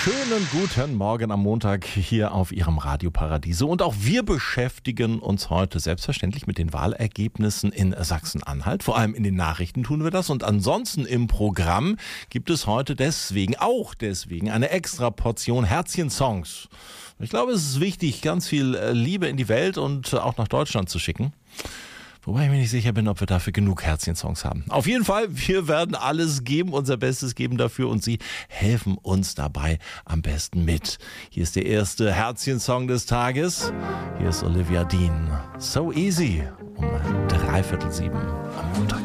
Schönen guten Morgen am Montag hier auf Ihrem Radio Paradiso. Und auch wir beschäftigen uns heute selbstverständlich mit den Wahlergebnissen in Sachsen-Anhalt. Vor allem in den Nachrichten tun wir das. Und ansonsten im Programm gibt es heute deswegen eine extra Portion Herzchen-Songs. Ich glaube, es ist wichtig, ganz viel Liebe in die Welt und auch nach Deutschland zu schicken. Wobei ich mir nicht sicher bin, ob wir dafür genug Herzchen-Songs haben. Auf jeden Fall, wir werden alles geben, unser Bestes geben dafür und Sie helfen uns dabei am besten mit. Hier ist der erste Herzchen-Song des Tages. Hier ist Olivia Dean. So Easy um 6:45 am Montag.